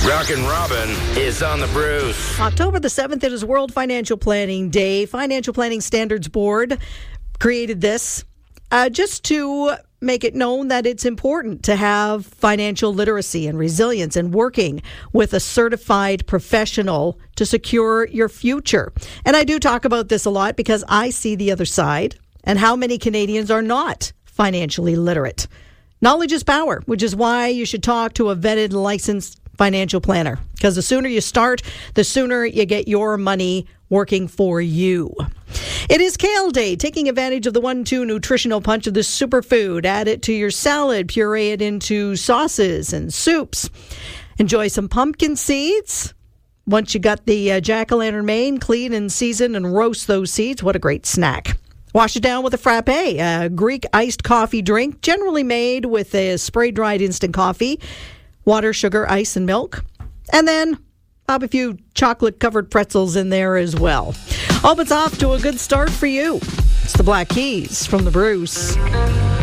Rockin' Robin is on the Bruce. October the 7th, it is World Financial Planning Day. Financial Planning Standards Board created this just to make it known that it's important to have financial literacy and resilience and working with a certified professional to secure your future. And I do talk about this a lot because I see the other side and how many Canadians are not financially literate. Knowledge is power, which is why you should talk to a vetted, licensed financial planner, because the sooner you start, the sooner you get your money working for you. It is Kale Day, taking advantage of the 1-2 nutritional punch of this superfood. Add it to your salad, puree it into sauces and soups. Enjoy some pumpkin seeds. Once you got the jack-o'-lantern made, clean and season and roast those seeds. What a great snack. Wash it down with a frappe, a Greek iced coffee drink, generally made with a spray-dried instant coffee, water, sugar, ice, and milk. And then pop a few chocolate-covered pretzels in there as well. Hope it's off to a good start for you. It's the Black Keys from the Bruce.